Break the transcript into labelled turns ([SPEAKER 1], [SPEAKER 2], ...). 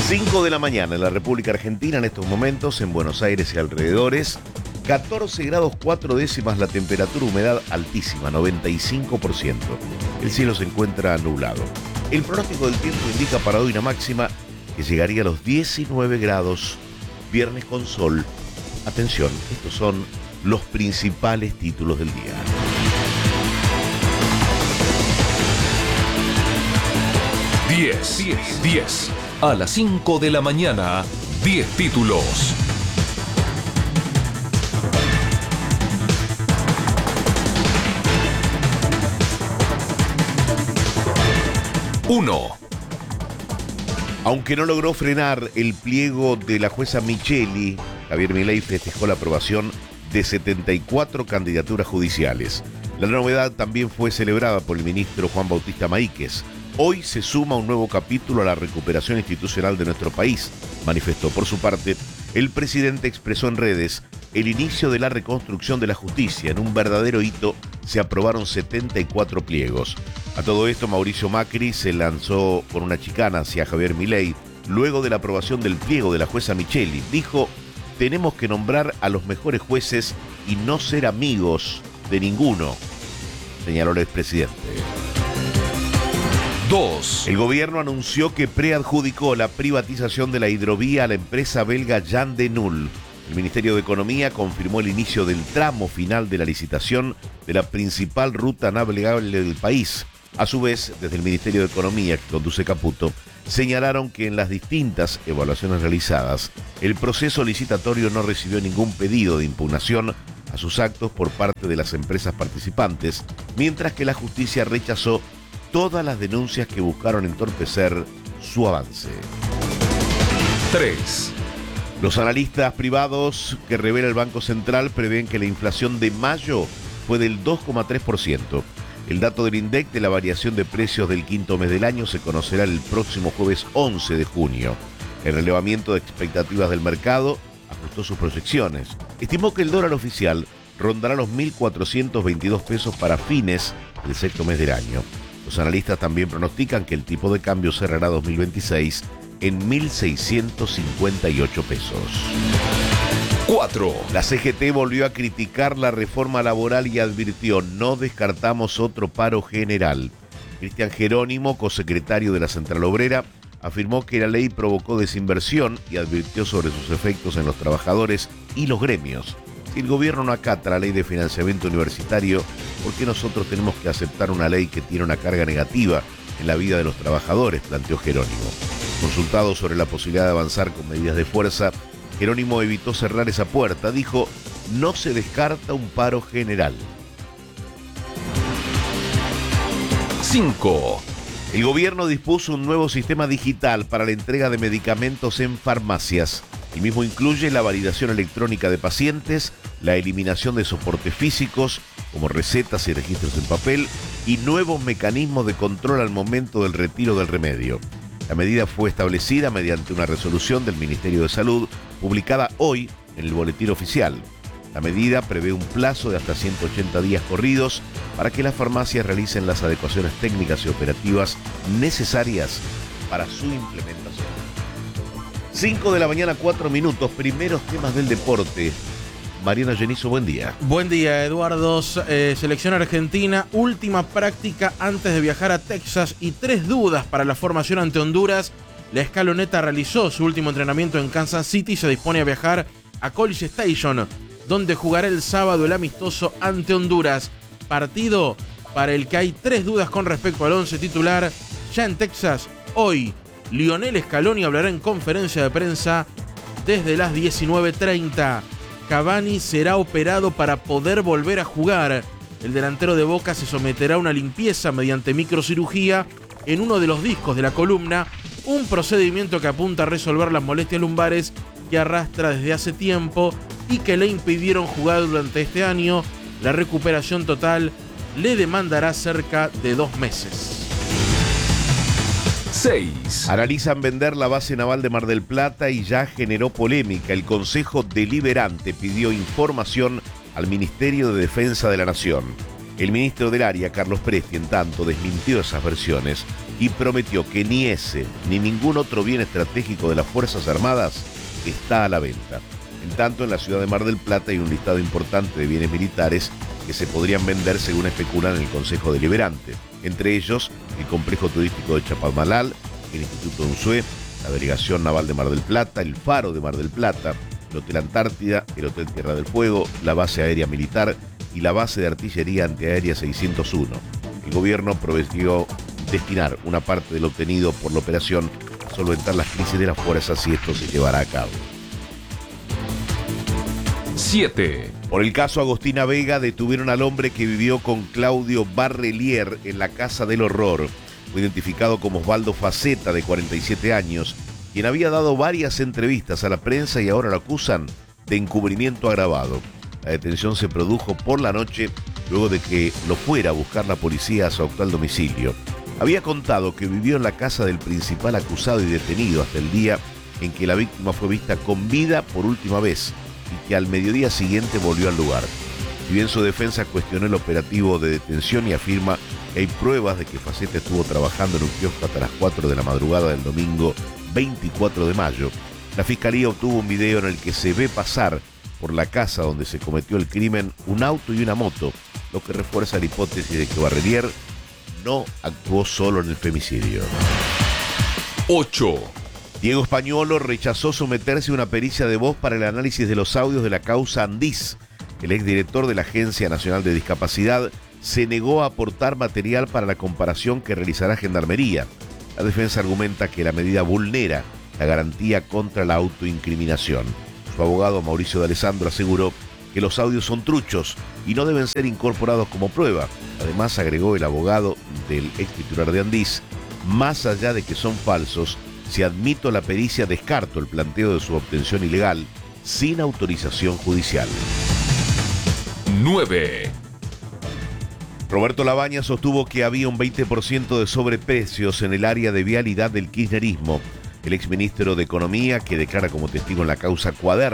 [SPEAKER 1] 5 de la mañana en la República Argentina, en estos momentos, en Buenos Aires y alrededores, 14 grados 4 décimas la temperatura, humedad altísima, 95%. El cielo se encuentra nublado. El pronóstico del tiempo indica para hoy una máxima que llegaría a los 19 grados, viernes con sol. Atención, estos son los principales títulos del día.
[SPEAKER 2] Diez. A las 5 de la mañana, 10 títulos. Uno.
[SPEAKER 1] Aunque no logró frenar el pliego de la jueza Micheli, Javier Milei festejó la aprobación de 74 candidaturas judiciales. La novedad también fue celebrada por el ministro Juan Bautista Maíquez. Hoy se suma un nuevo capítulo a la recuperación institucional de nuestro país, manifestó. Por su parte, el presidente expresó en redes el inicio de la reconstrucción de la justicia. En un verdadero hito se aprobaron 74 pliegos. A todo esto, Mauricio Macri se lanzó con una chicana hacia Javier Milei luego de la aprobación del pliego de la jueza Micheli. Dijo: tenemos que nombrar a los mejores jueces y no ser amigos de ninguno, señaló el expresidente.
[SPEAKER 2] 2.
[SPEAKER 1] El gobierno anunció que preadjudicó la privatización de la hidrovía a la empresa belga Jan de Nul. El Ministerio de Economía confirmó el inicio del tramo final de la licitación de la principal ruta navegable del país. A su vez, desde el Ministerio de Economía, que conduce Caputo, señalaron que en las distintas evaluaciones realizadas, el proceso licitatorio no recibió ningún pedido de impugnación a sus actos por parte de las empresas participantes, mientras que la justicia rechazó todas las denuncias que buscaron entorpecer su avance.
[SPEAKER 2] 3.
[SPEAKER 1] Los analistas privados que revela el Banco Central prevén que la inflación de mayo fue del 2,3%. El dato del INDEC de la variación de precios del quinto mes del año se conocerá el próximo jueves 11 de junio. El relevamiento de expectativas del mercado ajustó sus proyecciones. Estimó que el dólar oficial rondará los 1.422 pesos para fines del sexto mes del año. Los analistas también pronostican que el tipo de cambio cerrará 2026 en 1.658 pesos.
[SPEAKER 2] 4.
[SPEAKER 1] La CGT volvió a criticar la reforma laboral y advirtió: no descartamos otro paro general. Cristian Jerónimo, cosecretario de la Central Obrera, afirmó que la ley provocó desinversión y advirtió sobre sus efectos en los trabajadores y los gremios. Si el gobierno no acata la ley de financiamiento universitario, ¿por qué nosotros tenemos que aceptar una ley que tiene una carga negativa en la vida de los trabajadores?, planteó Jerónimo. Consultado sobre la posibilidad de avanzar con medidas de fuerza, Jerónimo evitó cerrar esa puerta. Dijo: no se descarta un paro general.
[SPEAKER 2] 5.
[SPEAKER 1] El gobierno dispuso un nuevo sistema digital para la entrega de medicamentos en farmacias. El mismo incluye la validación electrónica de pacientes, la eliminación de soportes físicos, como recetas y registros en papel, y nuevos mecanismos de control al momento del retiro del remedio. La medida fue establecida mediante una resolución del Ministerio de Salud, publicada hoy en el Boletín Oficial. La medida prevé un plazo de hasta 180 días corridos para que las farmacias realicen las adecuaciones técnicas y operativas necesarias para su implementación. 5 de la mañana, 4 minutos, primeros temas del deporte. Mariana Genizo, buen día.
[SPEAKER 3] Buen día, Eduardo. Selección argentina, última práctica antes de viajar a Texas y 3 dudas para la formación ante Honduras. La escaloneta realizó su último entrenamiento en Kansas City y se dispone a viajar a College Station, donde jugará el sábado el amistoso ante Honduras. Partido para el que hay 3 dudas con respecto al 11 titular. Ya en Texas, hoy, Lionel Scaloni hablará en conferencia de prensa desde las 19:30. Cavani será operado para poder volver a jugar. El delantero de Boca se someterá a una limpieza mediante microcirugía en uno de los discos de la columna, un procedimiento que apunta a resolver las molestias lumbares que arrastra desde hace tiempo y que le impidieron jugar durante este año. La recuperación total le demandará cerca de 2 meses.
[SPEAKER 2] 6.
[SPEAKER 1] Analizan vender la base naval de Mar del Plata y ya generó polémica. El Consejo Deliberante pidió información al Ministerio de Defensa de la Nación. El ministro del área, Carlos Presti, en tanto, desmintió esas versiones. y prometió que ni ese ni ningún otro bien estratégico de las Fuerzas Armadas está a la venta. En tanto, en la ciudad de Mar del Plata hay un listado importante de bienes militares que se podrían vender según especulan en el Consejo Deliberante. Entre ellos, el complejo turístico de Chapadmalal, el Instituto Unzué, la Delegación Naval de Mar del Plata, el Faro de Mar del Plata, el Hotel Antártida, el Hotel Tierra del Fuego, la Base Aérea Militar y la Base de Artillería Antiaérea 601. El gobierno prometió destinar una parte de lo obtenido por la operación a solventar las crisis de las fuerzas si esto se llevará a cabo.
[SPEAKER 2] 7.
[SPEAKER 1] Por el caso Agostina Vega, detuvieron al hombre que vivió con Claudio Barrelier en la Casa del Horror. Fue identificado como Osvaldo Faceta, de 47 años, quien había dado varias entrevistas a la prensa y ahora lo acusan de encubrimiento agravado. La detención se produjo por la noche luego de que lo fuera a buscar la policía a su actual domicilio. Había contado que vivió en la casa del principal acusado y detenido hasta el día en que la víctima fue vista con vida por última vez y que al mediodía siguiente volvió al lugar. Si bien su defensa cuestionó el operativo de detención y afirma que hay pruebas de que Faceta estuvo trabajando en un kiosco hasta las 4 de la madrugada del domingo 24 de mayo, la Fiscalía obtuvo un video en el que se ve pasar por la casa donde se cometió el crimen un auto y una moto, lo que refuerza la hipótesis de que Barrelier no actuó solo en el femicidio.
[SPEAKER 2] 8.
[SPEAKER 1] Diego Españolo rechazó someterse a una pericia de voz para el análisis de los audios de la causa Andís. El exdirector de la Agencia Nacional de Discapacidad se negó a aportar material para la comparación que realizará Gendarmería. La defensa argumenta que la medida vulnera la garantía contra la autoincriminación. Su abogado Mauricio de Alessandro aseguró que los audios son truchos y no deben ser incorporados como prueba. Además, agregó el abogado del ex titular de Andís, más allá de que son falsos, si admito la pericia, descarto el planteo de su obtención ilegal sin autorización judicial.
[SPEAKER 2] 9.
[SPEAKER 1] Roberto Labaña sostuvo que había un 20% de sobreprecios en el área de vialidad del kirchnerismo. El exministro de Economía, que declara como testigo en la causa Cuaderno